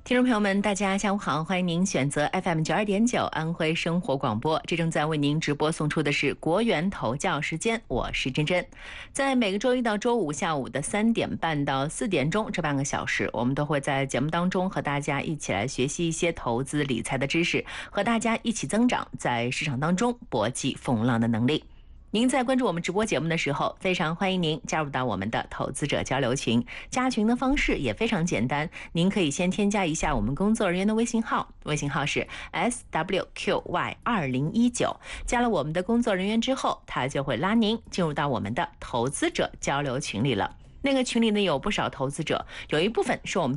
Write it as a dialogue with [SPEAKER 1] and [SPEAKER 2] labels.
[SPEAKER 1] 听众朋友们，大家下午好，欢迎您选择 FM92.9安徽生活广播，这正在为您直播送出的是国元头教时间，我是珍珍。在每个周一到周五下午的3点半到4点钟这半个小时，我们都会在节目当中和大家一起来学习一些投资理财的知识，和大家一起增长在市场当中搏击风浪的能力。您在关注我们直播节目的时候，非常欢迎您加入到我们的投资者交流群。加群的方式也非常简单，您可以先添加一下我们工作人员的微信号，微信号是 SWQY2019。加了我们的工作人员之后，他就会拉您进入到我们的投资者交流群里了。那个群里呢有不少投资者，有一部分是我们